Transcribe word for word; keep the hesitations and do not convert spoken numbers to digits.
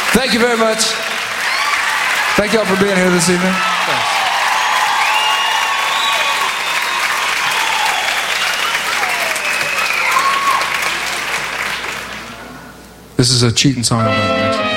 Thank you very much. Thank y'all for being here this evening. Thanks. This is a cheating song.